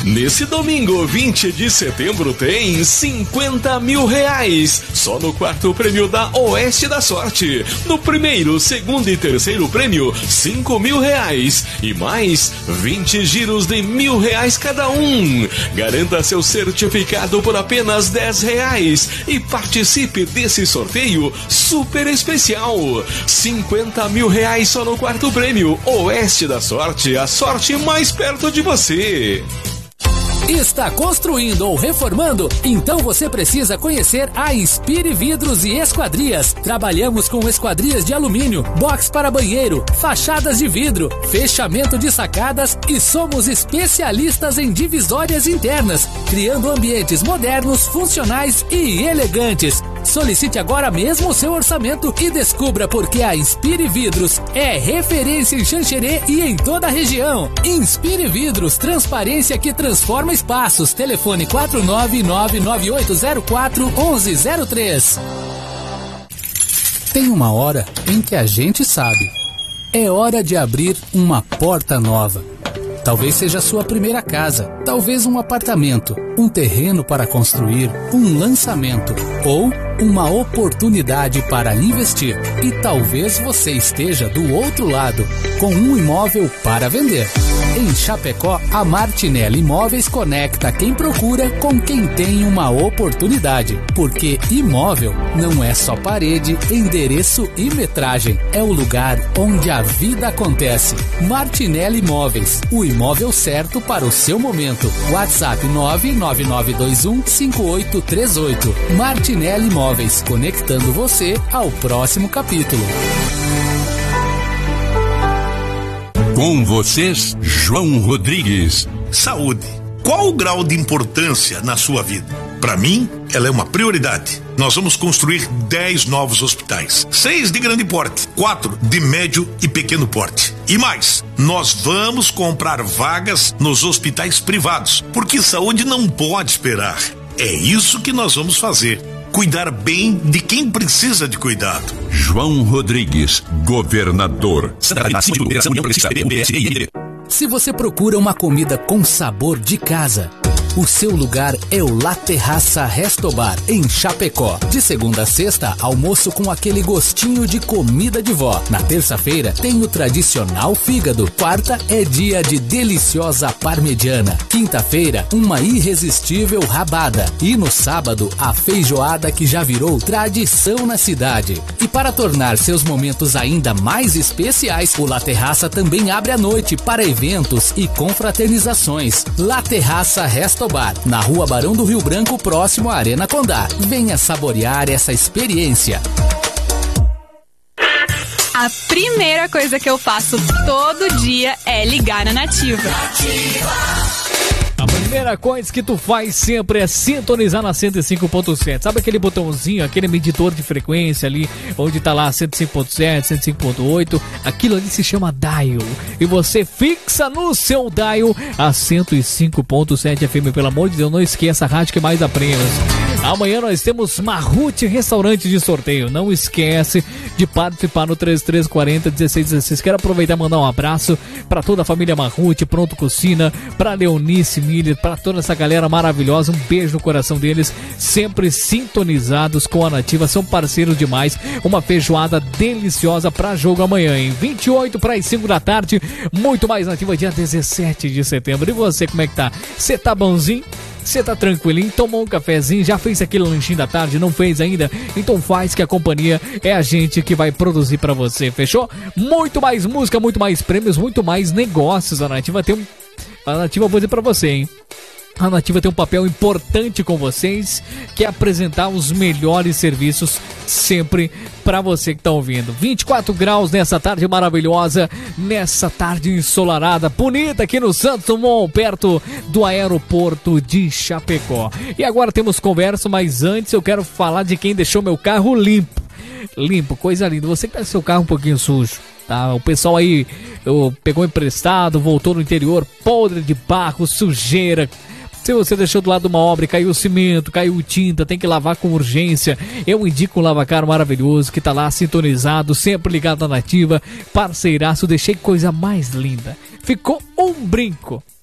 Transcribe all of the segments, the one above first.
Nesse domingo, 20 de setembro, tem 50 mil reais. Só no quarto prêmio da Oeste da Sorte. No primeiro, segundo e terceiro prêmio, 5 mil reais. E mais 20 giros de R$1.000 cada um. Garanta seu certificado por apenas R$10 e participe desse sorteio super especial. 50 mil reais só no quarto prêmio. Oeste da Sorte, a sorte mais perto de você. Está construindo ou reformando? Então você precisa conhecer a Inspire Vidros e Esquadrias. Trabalhamos com esquadrias de alumínio, box para banheiro, fachadas de vidro, fechamento de sacadas e somos especialistas em divisórias internas, criando ambientes modernos, funcionais e elegantes. Solicite agora mesmo o seu orçamento e descubra por que a Inspire Vidros é referência em Xanxerê e em toda a região. Inspire Vidros, transparência que transforma espaços. Telefone 49998041103. Tem uma hora em que a gente sabe. É hora de abrir uma porta nova. Talvez seja a sua primeira casa, talvez um apartamento, um terreno para construir, um lançamento ou uma oportunidade para investir. E talvez você esteja do outro lado, com um imóvel para vender. Em Chapecó, a Martinelli Imóveis conecta quem procura com quem tem uma oportunidade. Porque imóvel não é só parede, endereço e metragem. É o lugar onde a vida acontece. Martinelli Imóveis, o imóvel certo para o seu momento. WhatsApp 999215838. Martinelli Imóveis, conectando você ao próximo capítulo. Com vocês, João Rodrigues. Saúde. Qual o grau de importância na sua vida? Para mim, ela é uma prioridade. Nós vamos construir 10 novos hospitais. 6 de grande porte, 4 de médio e pequeno porte. E mais, nós vamos comprar vagas nos hospitais privados, porque saúde não pode esperar. É isso que nós vamos fazer. Cuidar bem de quem precisa de cuidado. João Rodrigues, governador. Se você procura uma comida com sabor de casa, o seu lugar é o La Terraça Resto Bar, em Chapecó. De segunda a sexta, almoço com aquele gostinho de comida de vó. Na terça-feira, tem o tradicional fígado. Quarta é dia de deliciosa parmegiana. Quinta-feira, uma irresistível rabada. E no sábado, a feijoada que já virou tradição na cidade. E para tornar seus momentos ainda mais especiais, o La Terraça também abre à noite para eventos e confraternizações. La Terraça Resto Bar, na Rua Barão do Rio Branco, próximo à Arena Condá. Venha saborear essa experiência. A primeira coisa que eu faço todo dia é ligar na Nativa. A primeira coisa que tu faz sempre é sintonizar na 105.7. Sabe aquele botãozinho, aquele medidor de frequência ali, onde tá lá 105.7, 105.8? Aquilo ali se chama dial. E você fixa no seu dial a 105.7 FM. Pelo amor de Deus, não esqueça a rádio que mais dá prêmios. Amanhã nós temos Marrute Restaurante de Sorteio. Não esquece de participar no 3340-1616. Quero aproveitar e mandar um abraço para toda a família Marrute, Pronto Cucina, para Leonice Miller, para toda essa galera maravilhosa. Um beijo no coração deles, sempre sintonizados com a Nativa, são parceiros demais. Uma feijoada deliciosa para jogo amanhã, em 28 para as 5 da tarde. Muito mais Nativa, dia 17 de setembro. E você, como é que tá? Você tá bonzinho? Você tá tranquilinho? Tomou um cafezinho? Já fez aquele lanchinho da tarde? Não fez ainda? Então faz, que a companhia é a gente que vai produzir pra você, fechou? Muito mais música, muito mais prêmios, muito mais negócios. A Nativa tem A Nativa, vou dizer pra você, hein? A Nativa tem um papel importante com vocês, que é apresentar os melhores serviços sempre para você que está ouvindo. 24 graus nessa tarde maravilhosa, nessa tarde ensolarada, bonita aqui no Santos Dumont, perto do aeroporto de Chapecó. E agora temos conversa, mas antes eu quero falar de quem deixou meu carro limpo. Limpo, coisa linda. Você que tá com seu carro um pouquinho sujo, tá? O pessoal aí pegou emprestado, voltou no interior, podre de barro, sujeira. Se você deixou do lado de uma obra e caiu cimento, caiu tinta, tem que lavar com urgência, eu indico um lavacar maravilhoso que tá lá sintonizado, sempre ligado na Nativa, parceiraço. Deixei coisa mais linda. Ficou um brinco.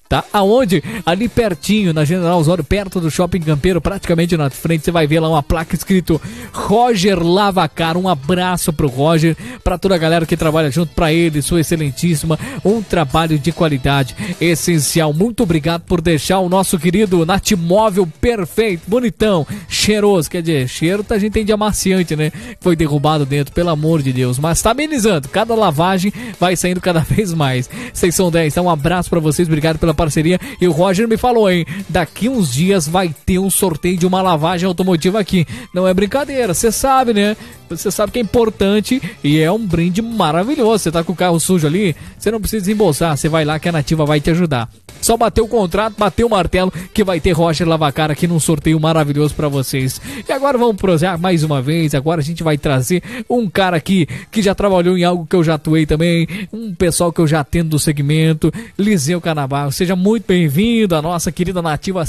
Tá? Aonde? Ali pertinho, na General Osório, perto do Shopping Campeiro, praticamente na frente, você vai ver lá uma placa escrito Roger Lavacar. Um abraço pro Roger, pra toda a galera que trabalha junto, pra ele, sua excelentíssima, um trabalho de qualidade essencial. Muito obrigado por deixar o nosso querido Natimóvel perfeito, bonitão, cheiroso, quer dizer, cheiro a gente tem de amaciante, né? Foi derrubado dentro, pelo amor de Deus, mas tá amenizando, cada lavagem vai saindo cada vez mais. Vocês são 10, então um abraço pra vocês, obrigado pela parceria. E o Roger me falou, hein, daqui uns dias vai ter um sorteio de uma lavagem automotiva aqui. Não é brincadeira, você sabe, né? Você sabe que é importante e é um brinde maravilhoso. Você tá com o carro sujo ali, você não precisa desembolsar, você vai lá que a Nativa vai te ajudar. Só bater o contrato, bater o martelo, que vai ter Roger Lavacar aqui num sorteio maravilhoso pra vocês. E agora vamos prosear mais uma vez. Agora a gente vai trazer um cara aqui que já trabalhou em algo que eu já atuei também, um pessoal que eu já atendo do segmento, Liseu Canabarro. Seja muito bem-vindo à nossa querida Nativa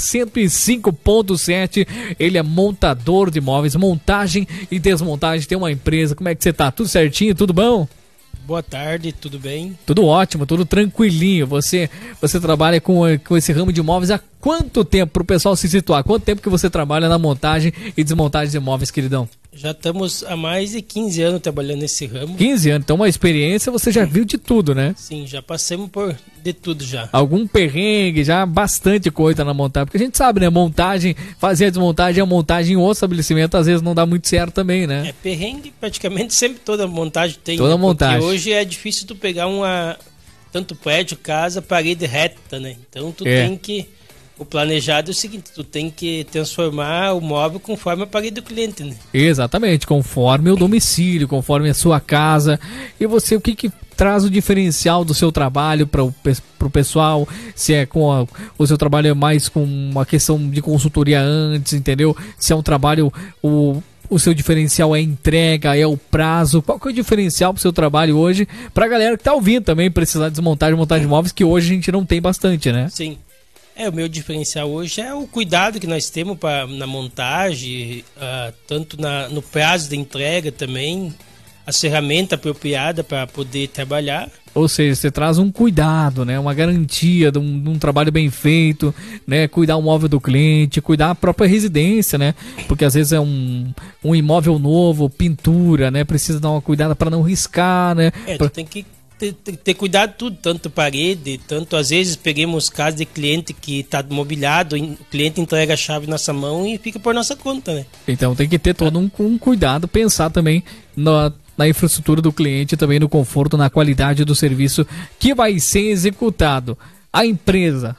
105.7. Ele é montador de móveis, montagem e desmontagem. Tem uma empresa. Como é que você tá? Tudo certinho? Tudo bom? Boa tarde, tudo bem? Tudo ótimo, tudo tranquilinho. Você trabalha com esse ramo de móveis há quanto tempo, pro pessoal se situar? Quanto tempo que você trabalha na montagem e desmontagem de móveis, queridão? Já estamos há mais de 15 anos trabalhando nesse ramo. 15 anos, então uma experiência, você já viu de tudo, né? Sim, já passamos por de tudo já. Algum perrengue, já bastante coisa na montagem, porque a gente sabe, né, montagem, fazer a desmontagem, a montagem em outro estabelecimento, às vezes não dá muito certo também, né? É, perrengue praticamente sempre toda montagem tem. Toda né? montagem. Porque hoje é difícil tu pegar tanto prédio, casa, parede reta, né? Então tu tem que... O planejado é o seguinte, tu tem que transformar o móvel conforme a parede do cliente, né? Exatamente, conforme o domicílio, conforme a sua casa. E você, o que traz o diferencial do seu trabalho para o pessoal? Se é com o seu trabalho é mais com uma questão de consultoria antes, entendeu? Se é um trabalho... O seu diferencial é a entrega, é o prazo. Qual que é o diferencial pro seu trabalho hoje? Pra galera que tá ouvindo também, precisar desmontar e montar de móveis, que hoje a gente não tem bastante, né? Sim. O meu diferencial hoje é o cuidado que nós temos na montagem, tanto no prazo de entrega também, as ferramentas apropriadas para poder trabalhar. Ou seja, você traz um cuidado, né? Uma garantia de um trabalho bem feito, né? Cuidar o móvel do cliente, cuidar a própria residência, né? Porque às vezes é um imóvel novo, pintura, né? Precisa dar uma cuidada para não riscar, né? Tu tem que ter cuidado tudo, tanto parede, tanto às vezes pegamos casos de cliente que está mobiliado, o cliente entrega a chave na nossa mão e fica por nossa conta, né? Então tem que ter todo um cuidado, pensar também na infraestrutura do cliente, também no conforto, na qualidade do serviço que vai ser executado. A empresa,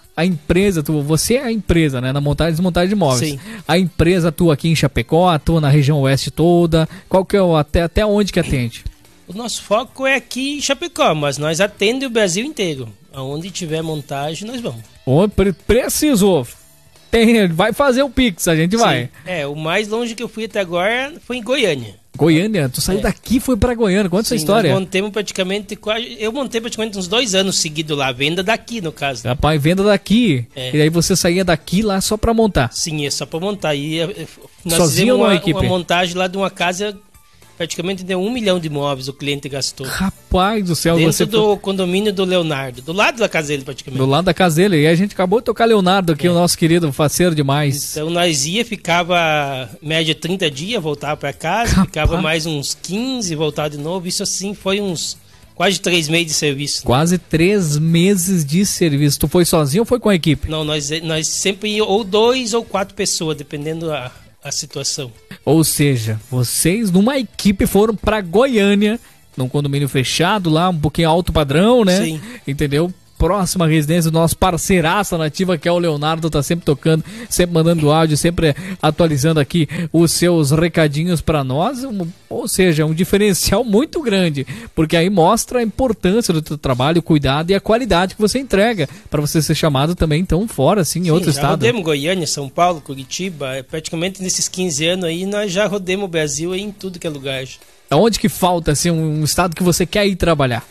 você é a empresa, né? Na montagem e desmontagem de móveis. Sim. A empresa atua aqui em Chapecó, atua na região oeste toda. Qual que é até onde que atende? O nosso foco é aqui em Chapecó, mas nós atendemos o Brasil inteiro. Aonde tiver montagem, nós vamos. Precisou. Vai fazer o Pix, a gente vai. O mais longe que eu fui até agora foi em Goiânia. Goiânia? Tu saiu daqui e foi pra Goiânia. Conta essa história. Eu montei praticamente uns 2 anos seguidos lá. Venda daqui, no caso. Rapaz, venda daqui. E aí você saía daqui lá só pra montar? Sim, é só pra montar. E nós sozinho ou uma equipe? Uma montagem lá de uma casa... Praticamente deu 1 milhão de imóveis o cliente gastou. Rapaz do céu. Dentro do condomínio do Leonardo. Do lado da casa dele, praticamente. Do lado da casa dele. E a gente acabou de tocar Leonardo aqui, o nosso querido, faceiro demais. Então nós ficava média 30 dias, voltava para casa. Rapaz. Ficava mais uns 15, voltava de novo. Isso assim foi uns quase 3 meses de serviço. Quase 3 meses de serviço. Tu foi sozinho ou foi com a equipe? Não, nós sempre ou 2 ou 4 pessoas, dependendo a situação. Ou seja, vocês numa equipe foram pra Goiânia, num condomínio fechado lá, um pouquinho alto padrão, né? Sim. Entendeu? Próxima residência do nosso parceiraço Nativa, que é o Leonardo, tá sempre tocando, sempre mandando áudio, sempre atualizando aqui os seus recadinhos para nós, ou seja, um diferencial muito grande, porque aí mostra a importância do teu trabalho, o cuidado e a qualidade que você entrega, para você ser chamado também tão fora, assim, em outro estado. Já rodemos Goiânia, São Paulo, Curitiba, praticamente nesses 15 anos aí, nós já rodemos o Brasil aí em tudo que é lugar. Aonde que falta, assim, um estado que você quer ir trabalhar?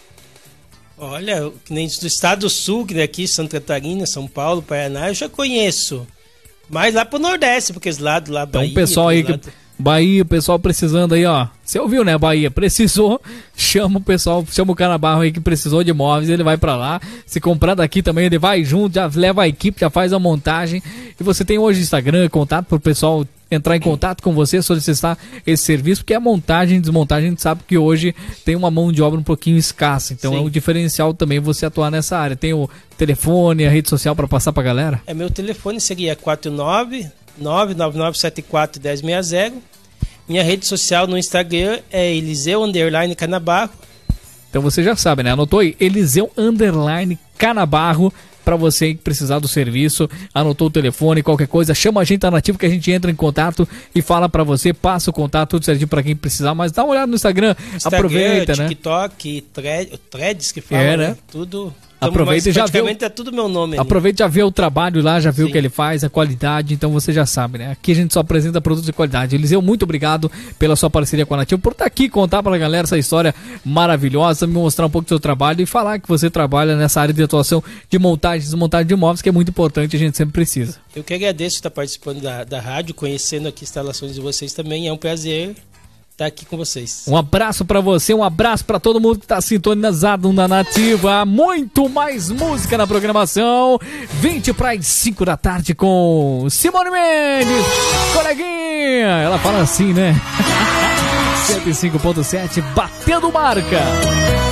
Olha, que nem do estado do sul, que daqui, Santa Catarina, São Paulo, Paraná, eu já conheço. Mas lá pro Nordeste, porque esse lado lá, Bahia... Então o pessoal aí, Bahia, o pessoal precisando aí, ó. Você ouviu, né, Bahia? Precisou, chama o pessoal, chama o Canabarro aí que precisou de móveis, ele vai pra lá. Se comprar daqui também, ele vai junto, já leva a equipe, já faz a montagem. E você tem hoje Instagram, contato pro pessoal entrar em contato com você, solicitar esse serviço, porque a montagem e desmontagem, a gente sabe que hoje tem uma mão de obra um pouquinho escassa. Então, sim, é um diferencial também você atuar nessa área. Tem o telefone, a rede social para passar pra galera? Meu telefone seria 49999741060. Minha rede social no Instagram é Eliseu_Canabarro. Então você já sabe, né? Anotou aí, Eliseu_Canabarro. Para você que precisar do serviço, anotou o telefone, qualquer coisa, chama a gente na Nativa que a gente entra em contato e fala para você, passa o contato, tudo certinho para quem precisar, mas dá uma olhada no Instagram, aproveita, né? TikTok, Threads que fala, né? Tudo. Aproveita e já vê. É tudo meu nome. Aproveita e já vê o trabalho lá, já viu o que ele faz, a qualidade, então você já sabe, né? Aqui a gente só apresenta produtos de qualidade. Eliseu, muito obrigado pela sua parceria com a Nativa, por estar aqui, contar pra galera essa história maravilhosa, me mostrar um pouco do seu trabalho e falar que você trabalha nessa área de atuação de montagem e desmontagem de imóveis, que é muito importante, a gente sempre precisa. Eu que agradeço estar participando da rádio, conhecendo aqui instalações de vocês também, é um prazer estar aqui com vocês. Um abraço pra você, um abraço pra todo mundo que tá sintonizado na Nativa. Muito mais música na programação. 20:05 da tarde com Simone Mendes, coleguinha. Ela fala assim, né? 105.7, batendo marca.